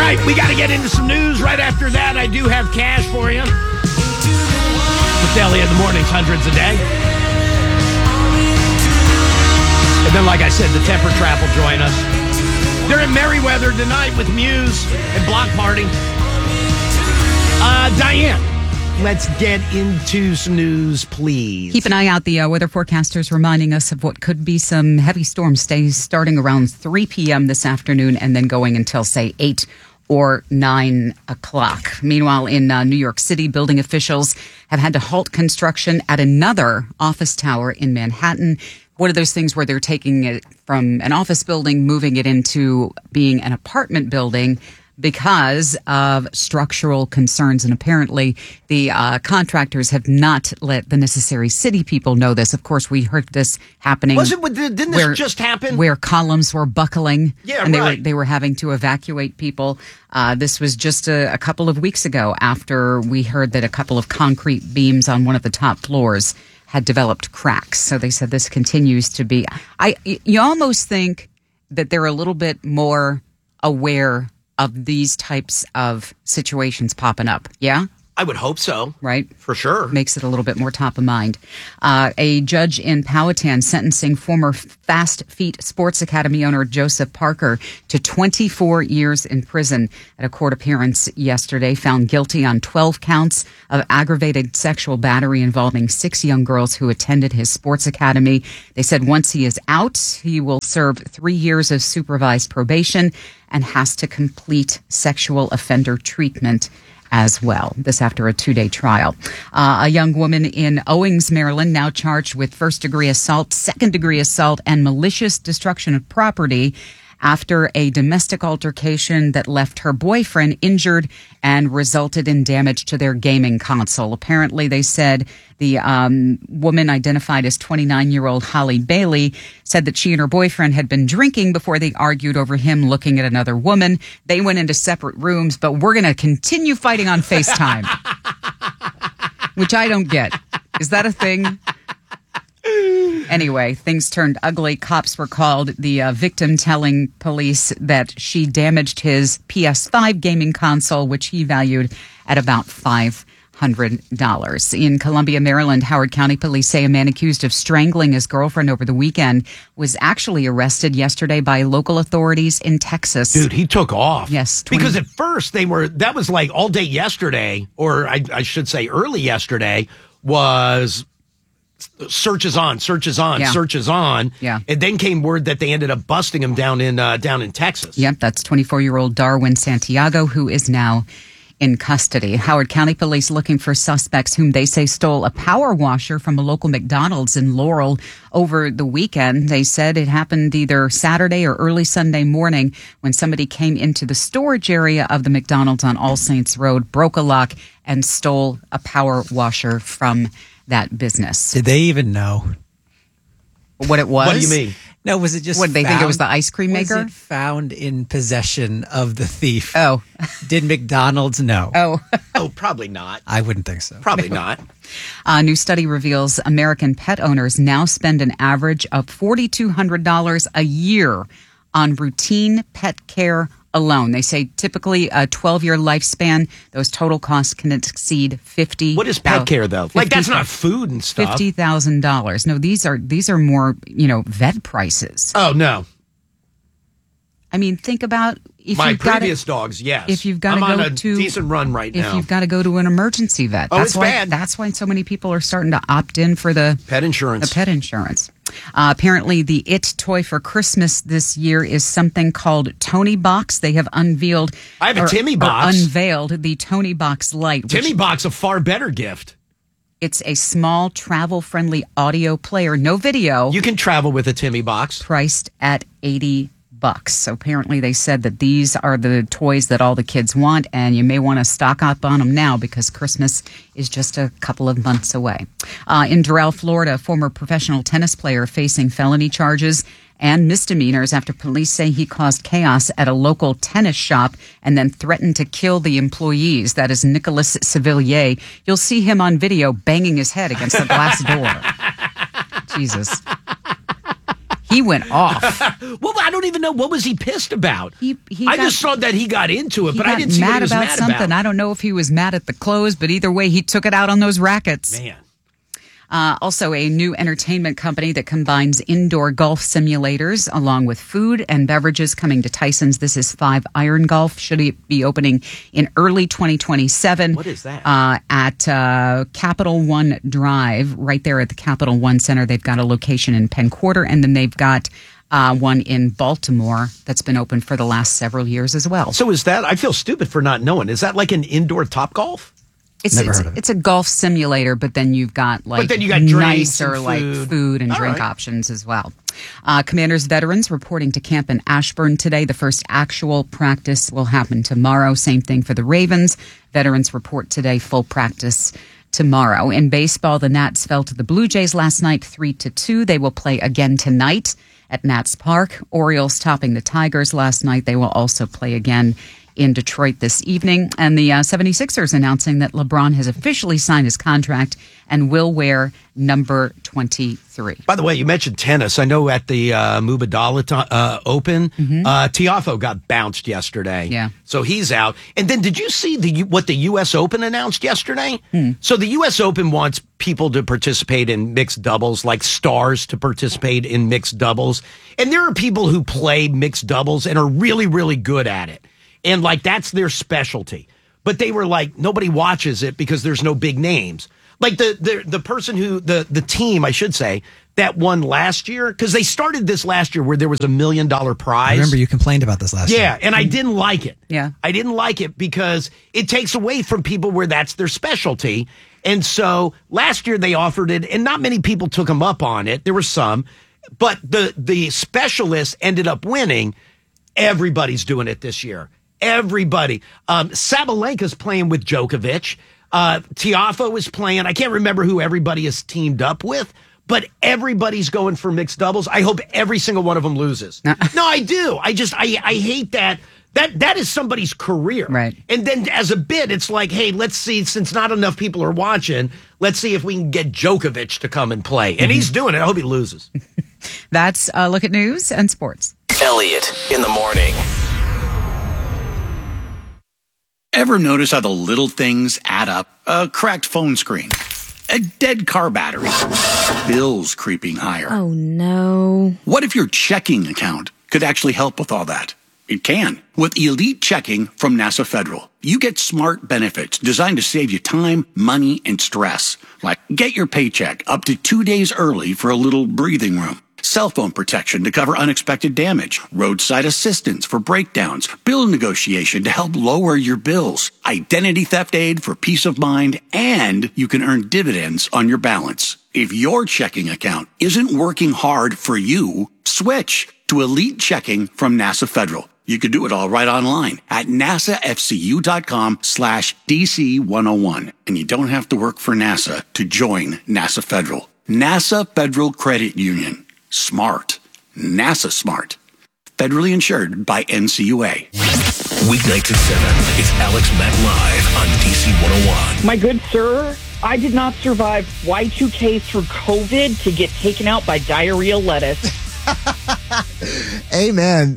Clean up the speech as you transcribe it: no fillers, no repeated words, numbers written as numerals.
right, we got to get into some news. Right after that, I do have cash for you. With Ellie in the mornings, hundreds a day. And then, like I said, the Temper Trap will join us. They're in Merriweather tonight with Muse and Block Party. Diane, let's get into some news, please. Keep an eye out. The weather forecasters reminding us of what could be some heavy storm stays starting around 3 p.m. this afternoon and then going until, say, 8 or 9 o'clock. Meanwhile, in New York City, building officials have had to halt construction at another office tower in Manhattan. One of those things where they're taking it from an office building, moving it into being an apartment building because of structural concerns. And apparently the contractors have not let the necessary city people know this. Of course, we heard this happening. Didn't this just happen? Where columns were buckling. Yeah, and they were having to evacuate people. This was just a couple of weeks ago after we heard that a couple of concrete beams on one of the top floors had developed cracks. So they said this continues to be. You almost think that they're a little bit more aware of these types of situations popping up. Yeah? I would hope so. Right? For sure. Makes it a little bit more top of mind. A judge in Powhatan sentencing former Fast Feet Sports Academy owner Joseph Parker to 24 years in prison at a court appearance yesterday, found guilty on 12 counts of aggravated sexual battery involving 6 young girls who attended his sports academy. They said once he is out, he will serve 3 years of supervised probation and has to complete sexual offender treatment as well. This after a 2-day trial. A young woman in Owings, Maryland, now charged with first-degree assault, second-degree assault, and malicious destruction of property after a domestic altercation that left her boyfriend injured and resulted in damage to their gaming console. Apparently, they said the woman, identified as 29-year-old Holly Bailey, said that she and her boyfriend had been drinking before they argued over him looking at another woman. They went into separate rooms, but we're going to continue fighting on FaceTime, which I don't get. Is that a thing? Anyway, things turned ugly. Cops were called. The victim telling police that she damaged his PS5 gaming console, which he valued at about $500. In Columbia, Maryland, Howard County police say a man accused of strangling his girlfriend over the weekend was actually arrested yesterday by local authorities in Texas. Dude, he took off. Yes. Because at first that was like all day yesterday, or I should say early yesterday, was searches on. Yeah. And then came word that they ended up busting him down in Texas. Yep, that's 24-year-old Darwin Santiago, who is now in custody. Howard County police looking for suspects whom they say stole a power washer from a local McDonald's in Laurel over the weekend. They said it happened either Saturday or early Sunday morning when somebody came into the storage area of the McDonald's on All Saints Road, broke a lock, and stole a power washer from that business. Did they even know what it was? What do you mean? No, was it just What, they think it was the ice cream maker? Was it found in possession of the thief? Oh. Did McDonald's know? Oh. Oh, probably not. I wouldn't think so. Probably not. A new study reveals American pet owners now spend an average of $4,200 a year on routine pet care alone. They say typically a 12-year lifespan, those total costs can exceed $50,000. What is pet care, though? Like, that's not food and stuff. $50,000. No, these are more, vet prices. Oh, no. I mean, think about if my you've got previous dogs, yes. If you've got I'm to on go a to decent run right now. If you've got to go to an emergency vet, Oh, it's bad. That's why so many people are starting to opt in for the pet insurance. The pet insurance. Apparently, the It toy for Christmas this year is something called Tony Box. They have unveiled. I have a Timmy Box. Unveiled the Tony Box Lite. Timmy Box, a far better gift. It's a small, travel-friendly audio player, no video. You can travel with a Timmy Box. Priced at $80. So apparently they said that these are the toys that all the kids want, and you may want to stock up on them now because Christmas is just a couple of months away. In Doral, Florida, a former professional tennis player facing felony charges and misdemeanors after police say he caused chaos at a local tennis shop and then threatened to kill the employees. That is Nicholas Sevillier. You'll see him on video banging his head against the glass door. Jesus. He went off. Well, I don't even know, what was he pissed about? I just saw that he got into it, but I didn't see what he was mad about. Something. I don't know if he was mad at the close, but either way, he took it out on those rackets. Man. Also, a new entertainment company that combines indoor golf simulators along with food and beverages coming to Tyson's. This is 5 Iron Golf. Should be opening in early 2027. What is that? At Capital One Drive, right there at the Capital One Center. They've got a location in Penn Quarter, and then they've got one in Baltimore that's been open for the last several years as well. So is that, I feel stupid for not knowing, is that like an indoor Topgolf? It's a golf simulator, but then you've got like nicer like food and drink options as well. Commanders veterans reporting to camp in Ashburn today. The first actual practice will happen tomorrow. Same thing for the Ravens. Veterans report today, full practice tomorrow. In baseball, the Nats fell to the Blue Jays last night 3-2. They will play again tonight at Nats Park. Orioles topping the Tigers last night. They will also play again in Detroit this evening. And the 76ers announcing that LeBron has officially signed his contract and will wear number 23. By the way, you mentioned tennis. I know at the Mubadala Open, Tiafoe got bounced yesterday. Yeah. So he's out. And then did you see what the U.S. Open announced yesterday? So the U.S. Open wants people to participate in mixed doubles, like stars to participate in mixed doubles. And there are people who play mixed doubles and are really, really good at it. And like that's their specialty. But they were like, nobody watches it because there's no big names. Like the person who, the team, I should say, that won last year, because they started this last year where there was $1 million prize. I remember you complained about this last year. Yeah, and I didn't like it. Yeah. I didn't like it because it takes away from people where that's their specialty. And so last year they offered it, and not many people took them up on it. There were some. But the specialists ended up winning. Everybody's doing it this year. Everybody. Sabalenka's playing with Djokovic. Tiafoe is playing. I can't remember who everybody is teamed up with, but everybody's going for mixed doubles. I hope every single one of them loses. No, I do. I hate that. That is somebody's career. Right. And then as a bit, it's like, hey, let's see, since not enough people are watching, let's see if we can get Djokovic to come and play. And he's doing it. I hope he loses. That's a look at news and sports. Elliot in the morning. Ever notice how the little things add up? A cracked phone screen, a dead car battery, bills creeping higher. Oh, no. What if your checking account could actually help with all that? It can. With Elite Checking from NASA Federal, you get smart benefits designed to save you time, money, and stress. Like get your paycheck up to 2 days early for a little breathing room. Cell phone protection to cover unexpected damage, roadside assistance for breakdowns, bill negotiation to help lower your bills, identity theft aid for peace of mind, and you can earn dividends on your balance. If your checking account isn't working hard for you, switch to Elite Checking from NASA Federal. You can do it all right online at nasafcu.com/DC101. And you don't have to work for NASA to join NASA Federal. NASA Federal Credit Union. Smart. NASA smart. Federally insured by NCUA. Weeknights at 7. It's Alex Mack Live on DC 101. My good sir, I did not survive Y2K through COVID to get taken out by diarrhea lettuce. Amen.